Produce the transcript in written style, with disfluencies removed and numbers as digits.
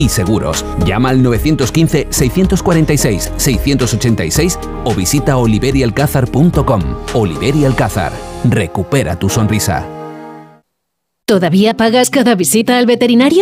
y seguros. Llama al 915-646-686 o visita oliverialcázar.com. Oliver y Alcázar. Recupera tu sonrisa. ¿Todavía pagas cada visita al veterinario?